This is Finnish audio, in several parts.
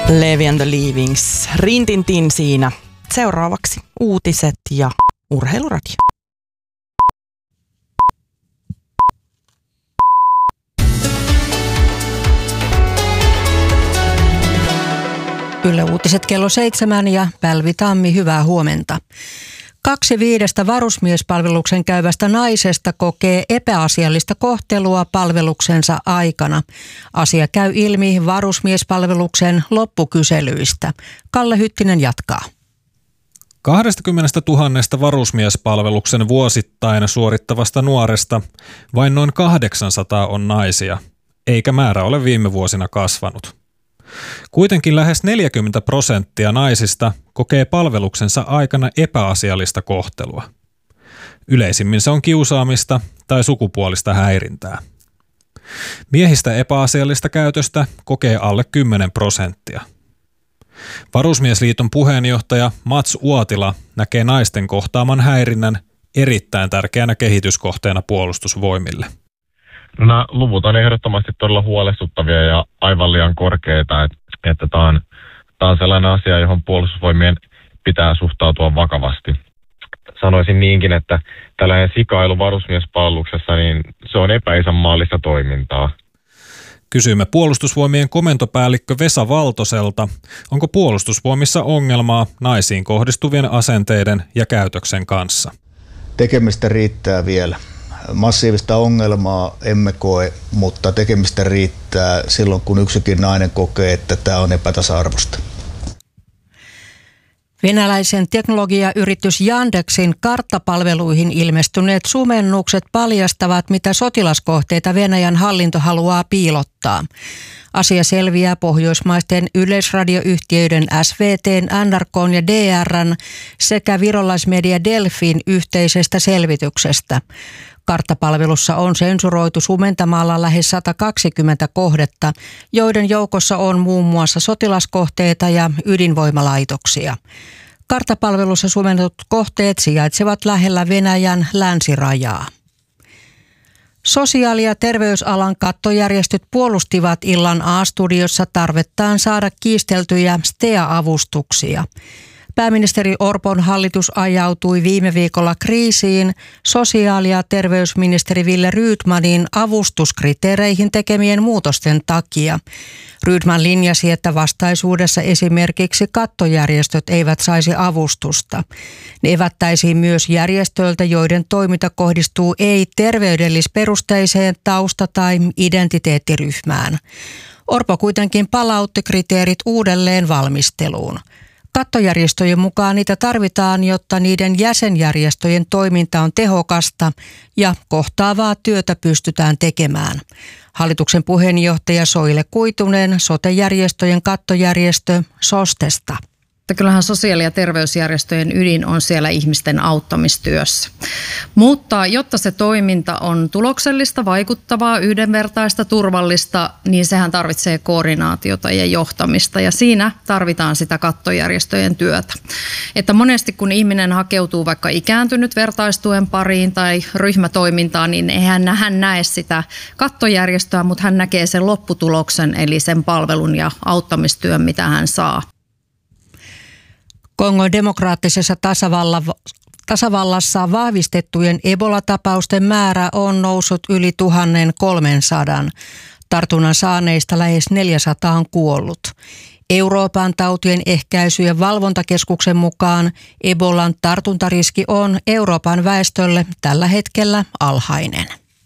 Levi and the Leavings, rintintin siinä. Seuraavaksi uutiset ja urheiluradio. Yle Uutiset kello 7 ja Pälvi Tammi, hyvää huomenta. 2 5 varusmiespalveluksen käyvästä naisesta kokee epäasiallista kohtelua palveluksensa aikana. Asia käy ilmi varusmiespalveluksen loppukyselyistä. Kalle Hyttinen jatkaa. 20 000 varusmiespalveluksen vuosittain suorittavasta nuoresta vain noin 800 on naisia, eikä määrä ole viime vuosina kasvanut. Kuitenkin lähes 40% naisista kokee palveluksensa aikana epäasiallista kohtelua. Yleisimmin se on kiusaamista tai sukupuolista häirintää. Miehistä epäasiallista käytöstä kokee alle 10%. Varusmiesliiton puheenjohtaja Mats Uotila näkee naisten kohtaaman häirinnän erittäin tärkeänä kehityskohteena puolustusvoimille. No, nämä luvut on ehdottomasti todella huolestuttavia ja aivan liian korkeita, että tämä on sellainen asia, johon puolustusvoimien pitää suhtautua vakavasti. Sanoisin niinkin, että tällainen sikailu varusmiespalveluksessa, niin se on epäisänmaallista toimintaa. Kysyimme puolustusvoimien komentopäällikkö Vesa Valtoselta, onko puolustusvoimissa ongelmaa naisiin kohdistuvien asenteiden ja käytöksen kanssa. Tekemistä riittää vielä. Massiivista ongelmaa emme koe, mutta tekemistä riittää silloin, kun yksikin nainen kokee, että tämä on epätasa-arvoista. Venäläisen teknologiayritys Yandexin karttapalveluihin ilmestyneet sumennukset paljastavat, mitä sotilaskohteita Venäjän hallinto haluaa piilottaa. Asia selviää pohjoismaisten yleisradioyhtiöiden SVT:n, NRK:n ja DR:n sekä virolaismedia Delfin yhteisestä selvityksestä. Karttapalvelussa on sensuroitu sumentamalla lähes 120 kohdetta, joiden joukossa on muun muassa sotilaskohteita ja ydinvoimalaitoksia. Karttapalvelussa sumennetut kohteet sijaitsevat lähellä Venäjän länsirajaa. Sosiaali- ja terveysalan kattojärjestöt puolustivat illan A-studiossa tarvettaan saada kiisteltyjä STEA-avustuksia. Pääministeri Orpon hallitus ajautui viime viikolla kriisiin sosiaali- ja terveysministeri Wille Rydmanin avustuskriteereihin tekemien muutosten takia. Rydman linjasi, että vastaisuudessa esimerkiksi kattojärjestöt eivät saisi avustusta. Ne evättäisiin myös järjestöiltä, joiden toiminta kohdistuu ei-terveydellisperusteiseen tausta- tai identiteettiryhmään. Orpo kuitenkin palautti kriteerit uudelleen valmisteluun. Kattojärjestöjen mukaan niitä tarvitaan, jotta niiden jäsenjärjestöjen toiminta on tehokasta ja kohtaavaa työtä pystytään tekemään. Hallituksen puheenjohtaja Soile Kuitunen sote-järjestöjen kattojärjestö SOSTesta. Kyllähän sosiaali- ja terveysjärjestöjen ydin on siellä ihmisten auttamistyössä. Mutta jotta se toiminta on tuloksellista, vaikuttavaa, yhdenvertaista, turvallista, niin sehän tarvitsee koordinaatiota ja johtamista. Ja siinä tarvitaan sitä kattojärjestöjen työtä. Että monesti kun ihminen hakeutuu vaikka ikääntynyt vertaistuen pariin tai ryhmätoimintaan, niin eihän hän näe sitä kattojärjestöä, mutta hän näkee sen lopputuloksen, eli sen palvelun ja auttamistyön, mitä hän saa. Kongon demokraattisessa tasavallassa vahvistettujen Ebola-tapausten määrä on noussut yli 1300. Tartunnan saaneista lähes 400 on kuollut. Euroopan tautien ehkäisy- ja valvontakeskuksen mukaan Ebolan tartuntariski on Euroopan väestölle tällä hetkellä alhainen.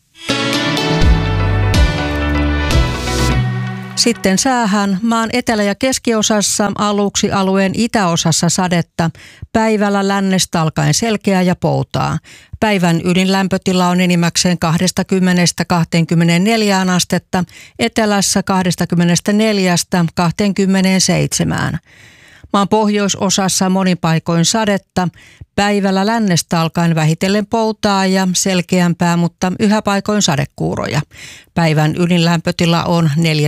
Sitten säähän. Maan etelä- ja keskiosassa, aluksi alueen itäosassa sadetta. Päivällä lännestä alkaen selkeää ja poutaa. Päivän ydinlämpötila on enimmäkseen 20–24 astetta, etelässä 24–27. Maan pohjoisosassa monin paikoin sadetta. Päivällä lännestä alkaen vähitellen poutaa ja selkeämpää, mutta yhä paikoin sadekuuroja. Päivän ydinlämpötila on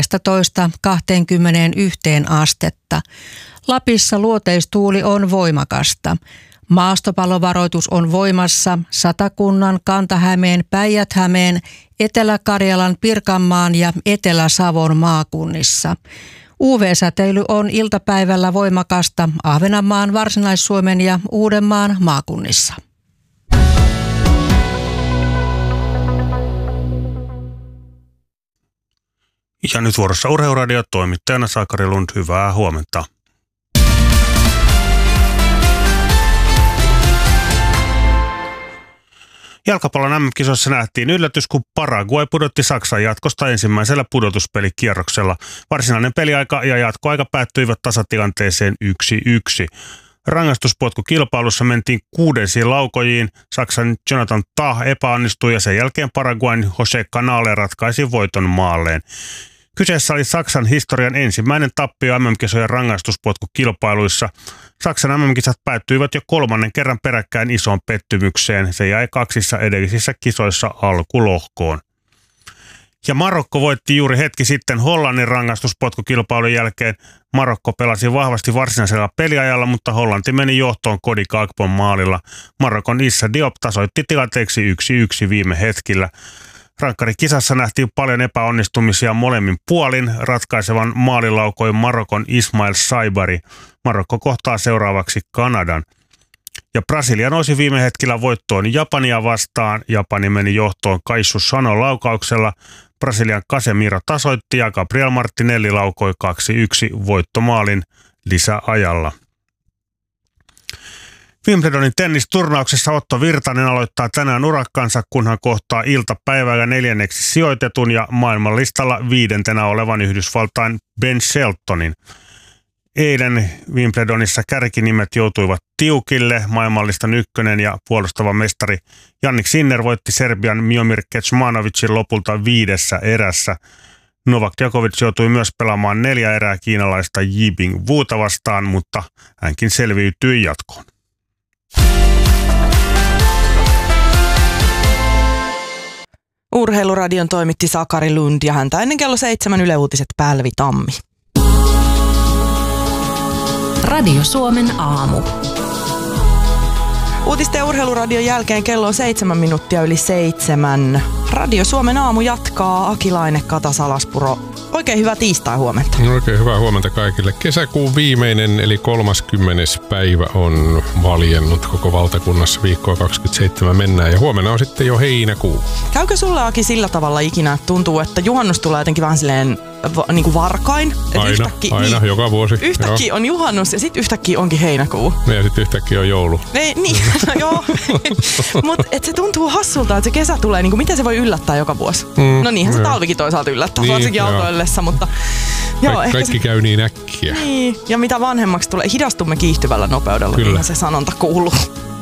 14–21 astetta. Lapissa luoteistuuli on voimakasta. Maastopallovaroitus on voimassa Satakunnan, Kanta-Hämeen, Päijät-Hämeen, Etelä-Karjalan, Pirkanmaan ja Etelä-Savon maakunnissa. UV-säteily on iltapäivällä voimakasta Ahvenanmaan, Varsinais-Suomen ja Uudenmaan maakunnissa. Ja nyt vuorossa Urheiluradio, toimittajana Sakari Lund, hyvää huomenta. Jalkapallon MM-kisoissa nähtiin yllätys, kun Paraguay pudotti Saksan jatkosta ensimmäisellä pudotuspelikierroksella. Varsinainen peliaika ja jatkoaika päättyivät tasatilanteeseen 1-1. Rangaistuspotkukilpailussa mentiin 6 laukojiin. Saksan Jonathan Tah epäonnistui ja sen jälkeen Paraguayn Jose Canale ratkaisi voiton maalleen. Kyseessä oli Saksan historian ensimmäinen tappio MM-kisojen rangaistuspotkukilpailuissa. Saksan MM-kisat päättyivät jo 3. kerran peräkkäin isoon pettymykseen. Se jäi 2 edellisissä kisoissa alkulohkoon. Ja Marokko voitti juuri hetki sitten Hollannin rangaistuspotkukilpailun jälkeen. Marokko pelasi vahvasti varsinaisella peliajalla, mutta Hollanti meni johtoon Cody Gakpon maalilla. Marokon Issa Diop tasoitti tilanteeksi 1-1 viime hetkillä. Rankkarikisassa nähtiin paljon epäonnistumisia molemmin puolin. Ratkaisevan maalin laukoi Marokon Ismail Saibari. Marokko kohtaa seuraavaksi Kanadan. Ja Brasilia nousi viime hetkellä voittoon Japania vastaan. Japani meni johtoon Kaissu Sanon laukauksella. Brasilian Casemiro tasoitti ja Gabriel Martinelli laukoi 2-1 voittomaalin lisäajalla. Wimbledonin tennisturnauksessa Otto Virtanen aloittaa tänään urakkansa, kun hän kohtaa iltapäivällä 4. sijoitetun ja maailmanlistalla 5. olevan Yhdysvaltain Ben Sheltonin. Eilen Wimbledonissa kärkinimet joutuivat tiukille. Maailmanlistan 1. ja puolustava mestari Jannik Sinner voitti Serbian Miomir Kecmanovicin lopulta 5. erässä. Novak Djokovic joutui myös pelaamaan 4 erää kiinalaista Yibing Wuta vastaan, mutta hänkin selviytyi jatkoon. Urheiluradion toimitti Sakari Lund ja häntä ennen kello 7 Yle Uutiset Pälvi Tammi. Radio Suomen aamu. Uutisten ja urheiluradion jälkeen kello on 7 minuuttia yli 7. Radio Suomen aamu jatkaa. Aki Laine, Kata Salaspuro. Oikein hyvää tiistai huomenta. Oikein hyvää huomenta kaikille. Kesäkuun viimeinen eli 30. päivä on valjennut koko valtakunnassa. Viikkoa 27 mennään ja huomenna on sitten jo heinäkuu. Käykö sulle, Aki, sillä tavalla ikinä, että tuntuu, että juhannus tulee jotenkin vähän silleen niin kuin varkain? Aina, joka vuosi. Yhtäkkiä on juhannus ja sitten yhtäkkiä onkin heinäkuu. Ja sitten yhtäkkiä on joulu. Niin, no joo. Mutta se tuntuu hassulta, että se kesä tulee, niin kuin, miten se voi yllättää joka vuosi? No niinhän se talvikin toisaalta yllättää, niin, varsinkin autoillessa, mutta joo, kaikki käy niin äkkiä. Niin, ja mitä vanhemmaksi tulee, hidastumme kiihtyvällä nopeudella, niin se sanonta kuuluu.